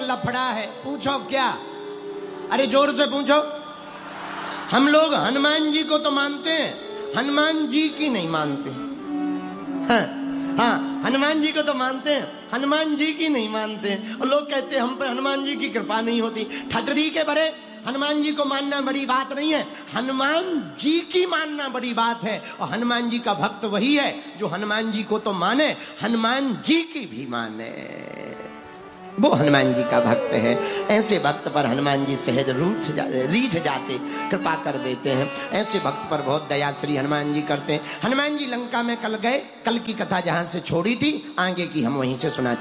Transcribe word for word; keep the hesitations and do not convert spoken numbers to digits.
लफड़ा है। पूछो क्या? अरे जोर से पूछो। हम लोग हनुमान जी को तो मानते हैं, हनुमान जी की नहीं मानते। हाँ हाँ, हनुमान जी को तो मानते हैं, हनुमान जी की नहीं मानते। और लोग कहते हैं हम पे हनुमान जी की कृपा नहीं होती। ठटरी के बरे, हनुमान जी को मानना बड़ी बात नहीं है, हनुमान जी की मानना बड़ी बात है। और हनुमान जी का भक्त वही है जो हनुमान जी को तो माने, हनुमान जी की भी माने, वो हनुमान जी का भक्त है। ऐसे भक्त पर हनुमान जी सहज रूठ जा, रीझ जाते, कृपा कर देते हैं। ऐसे भक्त पर बहुत दया श्री हनुमान जी करते हैं। हनुमान जी लंका में कल गए, कल की कथा जहां से छोड़ी थी आगे की हम वहीं से सुना